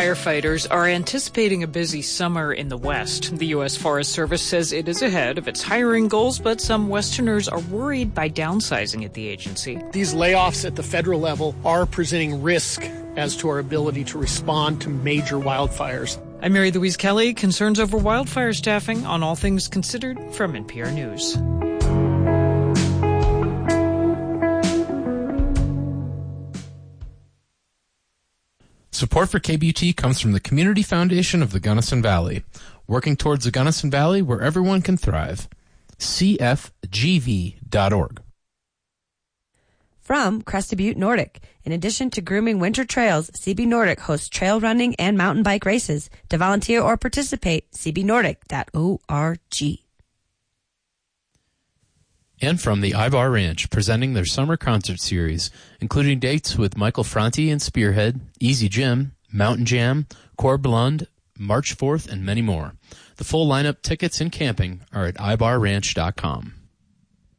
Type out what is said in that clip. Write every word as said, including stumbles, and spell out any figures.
Firefighters are anticipating a busy summer in the West. The U S Forest Service says it is ahead of its hiring goals, but some Westerners are worried by downsizing at the agency. These layoffs at the federal level are presenting risk as to our ability to respond to major wildfires. I'm Mary Louise Kelly. Concerns over wildfire staffing on All Things Considered from N P R News. Support for K B U T comes from the Community Foundation of the Gunnison Valley, working towards a Gunnison Valley where everyone can thrive. C F G V dot org. From Crested Butte Nordic. In addition to grooming winter trails, C B Nordic hosts trail running and mountain bike races. To volunteer or participate, c b nordic dot org. And from the Ibar Ranch, presenting their summer concert series, including dates with Michael Franti and Spearhead, Easy Jim, Mountain Jam, Corb Lund, March fourth, and many more. The full lineup, tickets, and camping are at ibar ranch dot com.